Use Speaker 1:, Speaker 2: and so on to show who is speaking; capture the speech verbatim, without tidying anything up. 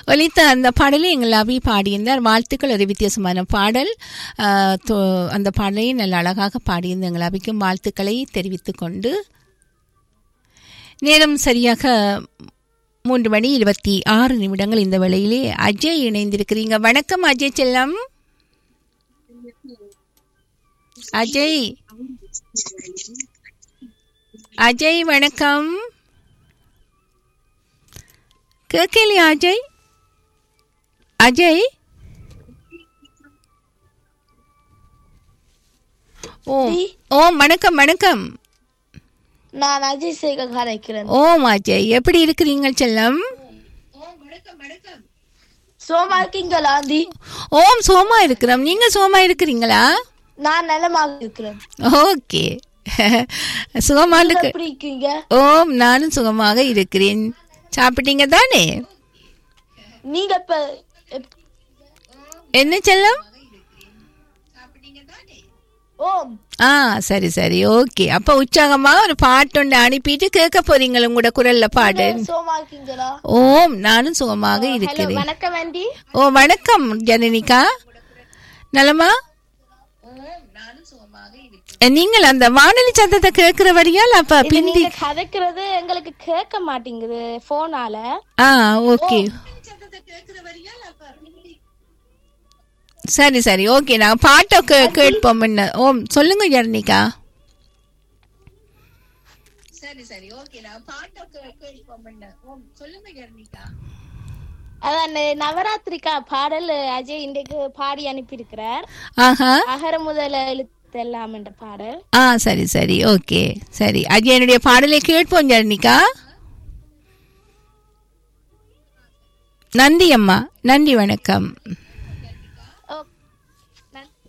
Speaker 1: ஒலித்த அந்த பாடலை எங்கள் அபி பாடியிருந்தார். வாழ்த்துக்கள். ஒரு வித்தியாசமான பாடல். அந்த பாடலை நல்ல அழகாக பாடியிருந்த எங்கள் அபிக்கும் வாழ்த்துக்களை தெரிவித்துக் கொண்டு நேரம் சரியாக மூன்று மணி இருபத்தி ஆறு நிமிடங்கள். இந்த வேளையிலே அஜய் இணைந்திருக்கிறீங்க. வணக்கம் அஜய் செல்லம். அஜய் அஜய் வணக்கம். கேட்கலையா அஜய்? அஜய் ஓ ஓ வணக்கம் வணக்கம்.
Speaker 2: நான் அஜய் சேகர் கரைக்கிறேன்.
Speaker 1: ஓம் அஜய், எப்படி இருக்கிறீங்க செல்லம்?
Speaker 2: சோமா இருக்கீங்களா ஆண்டி?
Speaker 1: ஓம் சோமா இருக்கிறோம். நீங்க சோமா இருக்கிறீங்களா?
Speaker 2: நான் நலமாக இருக்கிறேன்.
Speaker 1: ஓகே. சுகமா
Speaker 2: எப்படி இருக்கீங்க?
Speaker 1: ஓம் நானும் சுகமாக இருக்கிறேன். சாப்பிட்டீங்க தானே?
Speaker 2: நீங்க இப்ப
Speaker 1: என்ன செல்லம்?
Speaker 2: ஓம்
Speaker 1: ஆ சரி சரி ஓகே. அப்ப உற்சாகமா ஒரு பாட்டு ஒன்று அனுப்பிட்டு கேட்க போறீங்களா உங்களோட குரல்ல பாடு?
Speaker 2: சோமா இருக்கீங்களா?
Speaker 1: ஓம் நானும் சுகமாக இருக்கிறேன்.
Speaker 2: வணக்கம் ஆண்டி.
Speaker 1: ஓ வணக்கம் ஜனனிகா. நலமா? நீங்கள் அந்த வானொலி சத்தத்தை கேட்கிற வழியால் அப்ப பிந்தி
Speaker 2: கதைக்கிறது எங்களுக்கு கேட்க மாட்டேங்குது போனால.
Speaker 1: ஆ ஓகே சரி சரி ஓகே. நான் பாட்டை கேட்போம். என்ன ஓம் சொல்லுங்க ஜனனிகா. சரி சரி ஓகே. நான் பாட்டை கேட்போம். என்ன ஓம் சொல்லுங்க ஜனனிகா.
Speaker 2: அதான் நவராத்திரிக்கா பாடல் அஜய் இன்றைக்கு பாடி அனுப்பி இருக்கிறார்.
Speaker 1: ஆஹா.
Speaker 2: அகர முதல எழுத்தெல்லாம் என்ற பாடல்.
Speaker 1: ஆ சரி சரி ஓகே சரி. அஜய் என்னுடைய பாடலை கேட்போம் ஜனனிகா. நன்றி அம்மா, நன்றி, வணக்கம்.